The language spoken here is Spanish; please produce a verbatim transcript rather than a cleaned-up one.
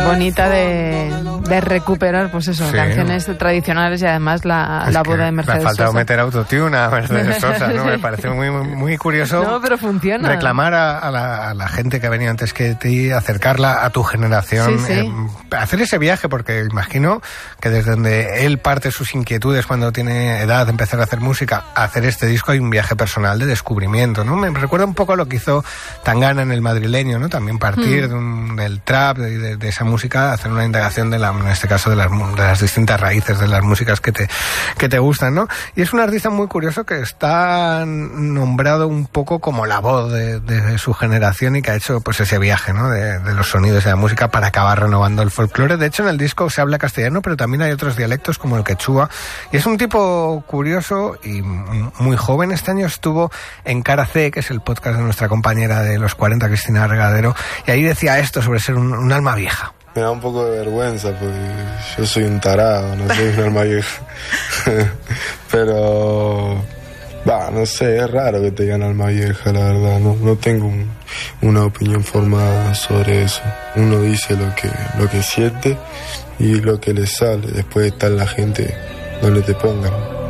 bonita de, de recuperar, pues eso, sí, canciones tradicionales y además la, la boda de Mercedes Sosa. Me ha faltado meter autotune a Mercedes Sosa, ¿no? Me parece muy, muy curioso. No, pero funciona. Reclamar a, a, la, a la gente que ha venido antes que ti, acercarla a tu generación, sí, sí. Eh, hacer ese viaje, porque imagino que desde donde él parte sus inquietudes cuando tiene edad de empezar a hacer música, a hacer este disco hay un viaje personal de descubrimiento, ¿no? Me recuerda un poco a lo que hizo Tangana en El Madrileño, ¿no? También partir mm. de un, del trap, de, de, de esa música, hacer una indagación de la, en este caso de las, de las distintas raíces de las músicas que te, que te gustan, ¿no? Y es un artista muy curioso que está nombrado un poco como la voz de, de su generación y que ha hecho pues ese viaje, ¿no? De, de los sonidos de la música para acabar renovando el folclore. De hecho, en el disco se habla castellano, pero también hay otros dialectos como el quechua. Y es un tipo curioso y muy joven. Este año estuvo en Cara C, que es el podcast de nuestra compañera de los cuarenta, Cristina Regadero, y ahí decía esto sobre ser un, un alma vieja. Me da un poco de vergüenza porque yo soy un tarado, no soy un alma vieja. Pero, bah, no sé, es raro que te digan alma vieja, la verdad. No, no tengo un, una opinión formada sobre eso. Uno dice lo que, lo que siente y lo que le sale. Después está la gente donde te pongan.